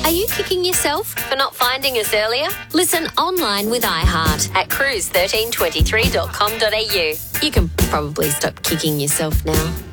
Are you kicking yourself for not finding us earlier? Listen online with iHeart at cruise1323.com.au. You can probably stop kicking yourself now.